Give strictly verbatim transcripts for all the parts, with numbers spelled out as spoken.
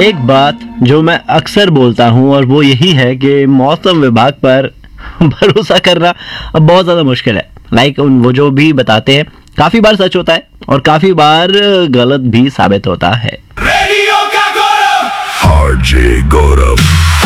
एक बात जो मैं अक्सर बोलता हूँ और वो यही है कि मौसम विभाग पर भरोसा करना अब बहुत ज़्यादा मुश्किल है। लाइक उन वो जो भी बताते हैं काफ़ी बार सच होता है और काफ़ी बार गलत भी साबित होता है। रेडियो का गौरव आरजे गौरव।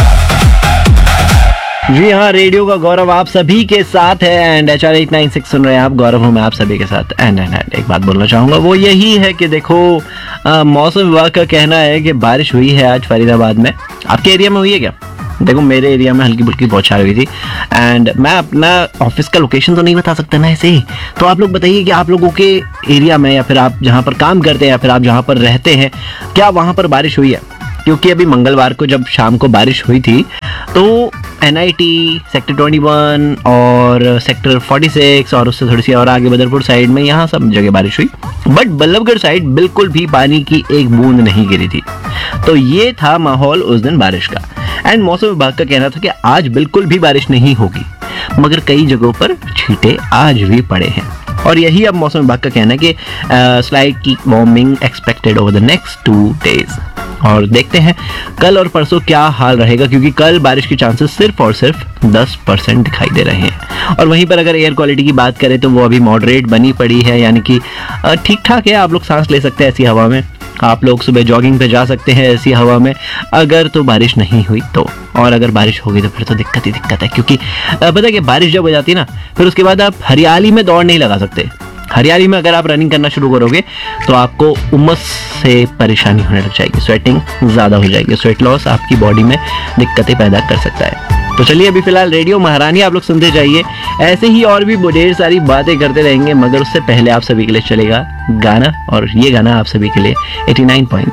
जी हाँ, रेडियो का गौरव आप सभी के साथ है and H R eight nine six सुन रहे हैं आप। गौरव हूँ मैं आप सभी के साथ एंड एंड एंड एक बात बोलना चाहूँगा वो यही है कि देखो आ, मौसम विभाग का कहना है कि बारिश हुई है आज फरीदाबाद में। आपके एरिया में हुई है क्या? देखो मेरे एरिया में हल्की फुल्की बौछार हुई थी एंड मैं अपना ऑफिस का लोकेशन तो नहीं बता सकता ना ऐसे ही, तो आप लोग बताइए कि आप लोगों के एरिया में या फिर आप जहाँ पर काम करते हैं या फिर आप जहाँ पर रहते हैं क्या वहाँ पर बारिश हुई है? क्योंकि अभी मंगलवार को जब शाम को बारिश हुई थी तो एन आई टी सेक्टर इक्कीस और सेक्टर छियालीस और उससे थोड़ी सी और आगे बदरपुर साइड में यहाँ सब जगह बारिश हुई, बट बल्लभगढ़ साइड बिल्कुल भी पानी की एक बूंद नहीं गिरी थी। तो ये था माहौल उस दिन बारिश का। एंड मौसम विभाग का कहना था कि आज बिल्कुल भी बारिश नहीं होगी, मगर कई जगहों पर छींटे आज भी पड़े हैं। और यही अब मौसम विभाग का कहना है कि slight warming expected over the next two days. और देखते हैं कल और परसों क्या हाल रहेगा, क्योंकि कल बारिश के चांसेस सिर्फ और सिर्फ दस परसेंट दिखाई दे रहे हैं। और वहीं पर अगर एयर क्वालिटी की बात करें तो वो अभी मॉडरेट बनी पड़ी है, यानी कि ठीक ठाक है। आप लोग सांस ले सकते हैं ऐसी हवा में, आप लोग सुबह जॉगिंग पे जा सकते हैं ऐसी हवा में, अगर तो बारिश नहीं हुई तो। और अगर बारिश होगी तो फिर तो दिक्कत ही दिक्कत है, क्योंकि पता है कि बारिश जब हो जाती है ना फिर उसके बाद आप हरियाली में दौड़ नहीं लगा सकते। हरियाली में अगर आप रनिंग करना शुरू करोगे तो आपको उमस से परेशानी होने लग जाएगी, स्वेटिंग ज़्यादा हो जाएगी, स्वेट लॉस आपकी बॉडी में दिक्कतें पैदा कर सकता है। तो चलिए अभी फिलहाल रेडियो महारानी आप लोग सुनते जाइए, ऐसे ही और भी ढेर सारी बातें करते रहेंगे, मगर उससे पहले आप सभी के लिए चलेगा गाना, और ये गाना आप सभी के लिए एटी नाइन पॉइंट